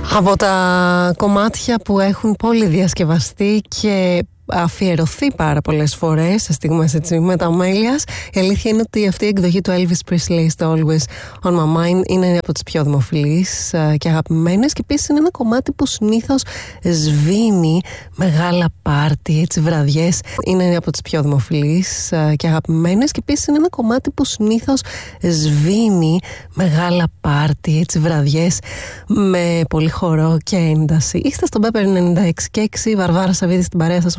Από τα κομμάτια που έχουν πολύ διασκευαστεί και αφιερωθεί πάρα πολλές φορές σε στιγμές έτσι μεταμέλειας, η αλήθεια είναι ότι αυτή η εκδοχή του Elvis Presley στο Always on My Mind είναι από τις πιο δημοφιλείς και αγαπημένες, και επίσης είναι ένα κομμάτι που συνήθως σβήνει μεγάλα πάρτι, έτσι βραδιές. Είναι από τις πιο δημοφιλείς και αγαπημένες, και επίσης είναι ένα κομμάτι που συνήθως σβήνει μεγάλα πάρτι, έτσι βραδιές με πολύ χορό και ένταση. Είστε στον Pepper 96 και 6, Βαρβάρα Σαββίδη στην παρέα σας.